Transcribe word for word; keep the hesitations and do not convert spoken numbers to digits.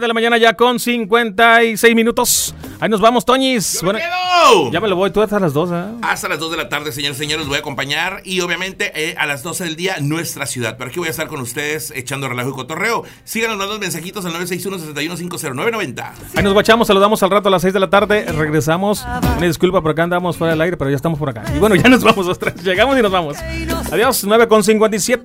De la mañana ya con cincuenta y seis minutos. Ahí nos vamos, Toñis. ¡Yo me Bueno, quedo! ya me lo voy, tú hasta las dos, ¿eh? Hasta las dos de la tarde, señores y señores, los voy a acompañar. Y obviamente eh, a las doce del día, nuestra ciudad. Pero aquí voy a estar con ustedes echando relajo y cotorreo. Síganos dando mensajitos al nueve seis uno, seis uno cinco cero nueve nueve cero. Ahí nos guachamos, saludamos al rato a las seis de la tarde. Regresamos. Una disculpa, por acá andamos fuera del aire, pero ya estamos por acá. Y bueno, ya nos vamos, ostras. Llegamos y nos vamos. Adiós, nueve con cincuenta y siete.